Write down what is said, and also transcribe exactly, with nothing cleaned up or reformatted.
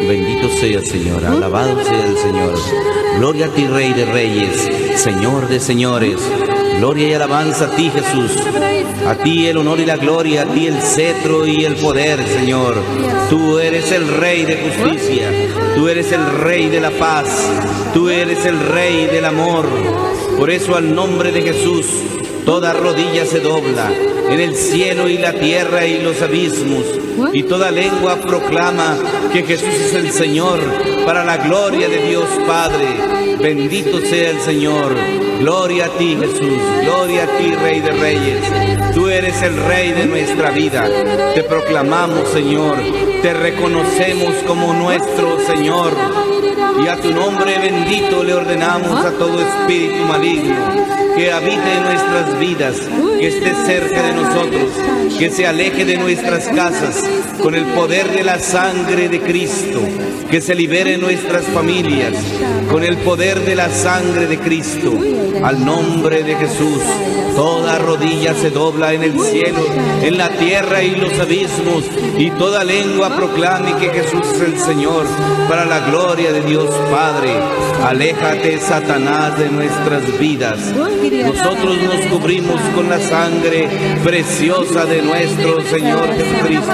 Bendito sea, Señor. Alabado sea el Señor. Gloria a ti, Rey de Reyes, Señor de Señores. Gloria y alabanza a ti, Jesús. A ti el honor y la gloria, a ti el cetro y el poder, Señor. Tú eres el Rey de justicia. Tú eres el Rey de la paz. Tú eres el Rey del amor. Por eso al nombre de Jesús toda rodilla se dobla, en el cielo y la tierra y los abismos, y toda lengua proclama que Jesús es el Señor, para la gloria de Dios Padre. Bendito sea el Señor. Gloria a ti, Jesús. Gloria a ti, Rey de Reyes. Tú eres el Rey de nuestra vida. Te proclamamos, Señor. Te reconocemos como nuestro Señor. Y a tu nombre bendito le ordenamos a todo espíritu maligno que habite en nuestras vidas, que esté cerca de nosotros, que se aleje de nuestras casas con el poder de la sangre de Cristo, que se libere nuestras familias con el poder de la sangre de Cristo. Al nombre de Jesús, toda rodilla se dobla en el cielo, en la tierra y los abismos, y toda lengua proclame que Jesús es el Señor, para la gloria de Dios Padre. Aléjate, Satanás, de nuestras vidas. Nosotros nos cubrimos con la sangre preciosa de nuestro Señor Jesucristo.